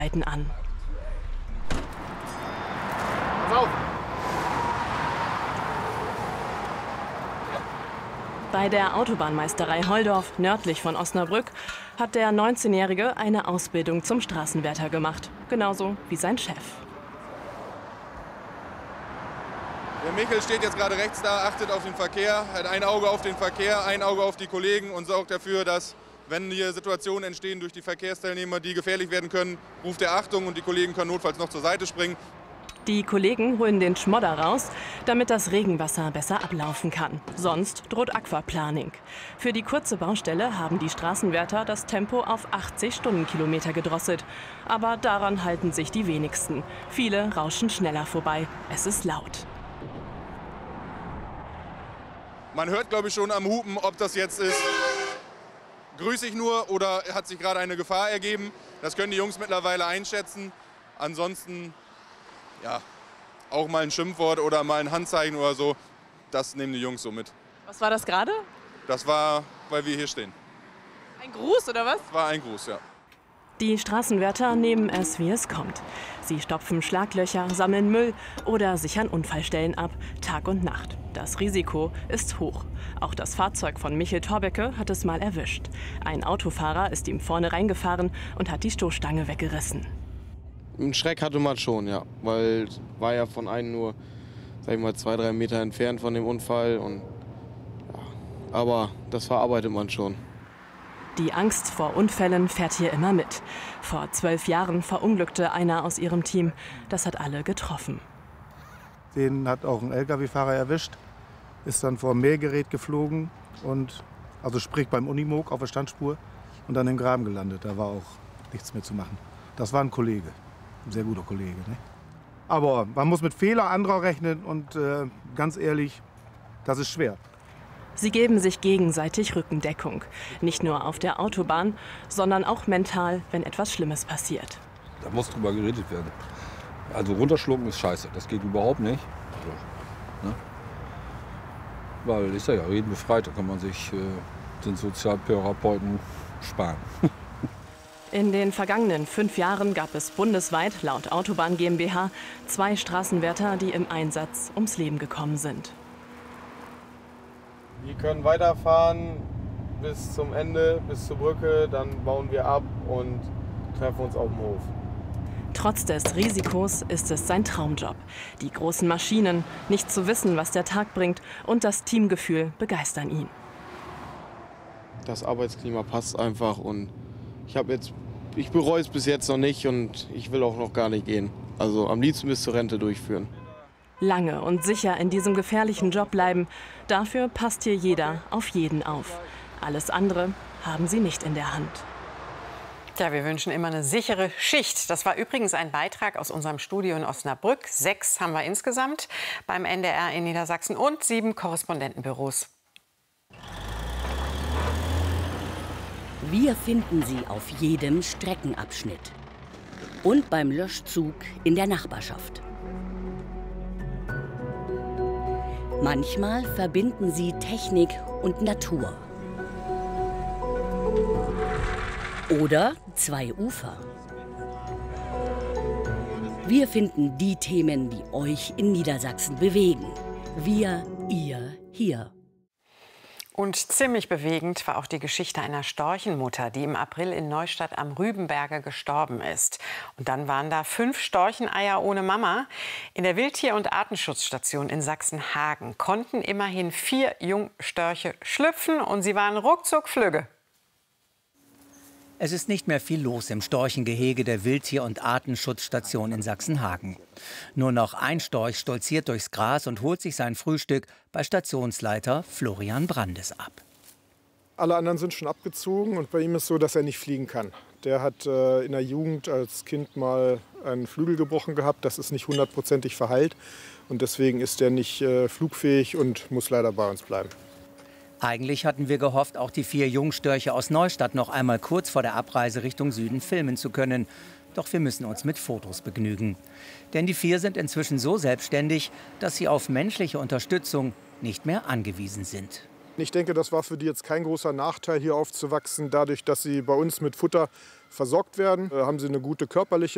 an. Pass auf! Bei der Autobahnmeisterei Holdorf, nördlich von Osnabrück, hat der 19-Jährige eine Ausbildung zum Straßenwärter gemacht. Genauso wie sein Chef. Der Michel steht jetzt gerade rechts da, achtet auf den Verkehr, hat ein Auge auf den Verkehr, ein Auge auf die Kollegen und sorgt dafür, dass, wenn hier Situationen entstehen durch die Verkehrsteilnehmer, die gefährlich werden können, ruft er Achtung und die Kollegen können notfalls noch zur Seite springen. Die Kollegen holen den Schmodder raus, damit das Regenwasser besser ablaufen kann. Sonst droht Aquaplaning. Für die kurze Baustelle haben die Straßenwärter das Tempo auf 80 Stundenkilometer gedrosselt. Aber daran halten sich die wenigsten. Viele rauschen schneller vorbei. Es ist laut. Man hört, glaube ich, schon am Hupen, ob das jetzt ist, grüße ich nur oder hat sich gerade eine Gefahr ergeben. Das können die Jungs mittlerweile einschätzen. Ansonsten, ja, auch mal ein Schimpfwort oder mal ein Handzeichen oder so, das nehmen die Jungs so mit. Was war das gerade? Das war, weil wir hier stehen. Ein Gruß oder was? Das war ein Gruß, ja. Die Straßenwärter nehmen es, wie es kommt. Sie stopfen Schlaglöcher, sammeln Müll oder sichern Unfallstellen ab, Tag und Nacht. Das Risiko ist hoch. Auch das Fahrzeug von Michel Thorbecke hat es mal erwischt. Ein Autofahrer ist ihm vorne reingefahren und hat die Stoßstange weggerissen. Einen Schreck hatte man schon, ja, weil war ja von einem nur, sag ich mal, 2-3 Meter entfernt von dem Unfall. Und, ja, aber das verarbeitet man schon. Die Angst vor Unfällen fährt hier immer mit. Vor 12 Jahren verunglückte einer aus ihrem Team. Das hat alle getroffen. Den hat auch ein Lkw-Fahrer erwischt, ist dann vor ein Mähgerät geflogen und also sprich beim Unimog auf der Standspur und dann im Graben gelandet. Da war auch nichts mehr zu machen. Das war ein Kollege, ein sehr guter Kollege. Ne? Aber man muss mit Fehler anderer rechnen und ganz ehrlich, das ist schwer. Sie geben sich gegenseitig Rückendeckung. Nicht nur auf der Autobahn, sondern auch mental, wenn etwas Schlimmes passiert. Da muss drüber geredet werden. Also runterschlucken ist scheiße, das geht überhaupt nicht. Also, ne? Weil, ich sage ja, reden befreit, da kann man sich den Sozialtherapeuten sparen. In den vergangenen 5 Jahren gab es bundesweit, laut Autobahn GmbH, 2 Straßenwärter, die im Einsatz ums Leben gekommen sind. Wir können weiterfahren bis zum Ende, bis zur Brücke, dann bauen wir ab und treffen uns auf dem Hof. Trotz des Risikos ist es sein Traumjob. Die großen Maschinen, nicht zu wissen, was der Tag bringt, und das Teamgefühl begeistern ihn. Das Arbeitsklima passt einfach und ich bereue es bis jetzt noch nicht und ich will auch noch gar nicht gehen. Also am liebsten bis zur Rente durchführen. Lange und sicher in diesem gefährlichen Job bleiben, dafür passt hier jeder auf jeden auf. Alles andere haben sie nicht in der Hand. Tja, wir wünschen immer eine sichere Schicht. Das war übrigens ein Beitrag aus unserem Studio in Osnabrück. 6 haben wir insgesamt beim NDR in Niedersachsen und 7 Korrespondentenbüros. Wir finden sie auf jedem Streckenabschnitt und beim Löschzug in der Nachbarschaft. Manchmal verbinden sie Technik und Natur. Oder 2 Ufer. Wir finden die Themen, die euch in Niedersachsen bewegen. Wir, ihr, hier. Und ziemlich bewegend war auch die Geschichte einer Storchenmutter, die im April in Neustadt am Rübenberge gestorben ist. Und dann waren da 5 Storcheneier ohne Mama. In der Wildtier- und Artenschutzstation in Sachsenhagen konnten immerhin 4 Jungstörche schlüpfen und sie waren ruckzuck flügge. Es ist nicht mehr viel los im Storchengehege der Wildtier- und Artenschutzstation in Sachsenhagen. Nur noch ein Storch stolziert durchs Gras und holt sich sein Frühstück bei Stationsleiter Florian Brandes ab. Alle anderen sind schon abgezogen und bei ihm ist so, dass er nicht fliegen kann. Der hat in der Jugend als Kind mal einen Flügel gebrochen gehabt. Das ist nicht 100%ig verheilt und deswegen ist er nicht flugfähig und muss leider bei uns bleiben. Eigentlich hatten wir gehofft, auch die 4 Jungstörche aus Neustadt noch einmal kurz vor der Abreise Richtung Süden filmen zu können. Doch wir müssen uns mit Fotos begnügen. Denn die 4 sind inzwischen so selbstständig, dass sie auf menschliche Unterstützung nicht mehr angewiesen sind. Ich denke, das war für die jetzt kein großer Nachteil, hier aufzuwachsen. Dadurch, dass sie bei uns mit Futter versorgt werden, haben sie eine gute körperliche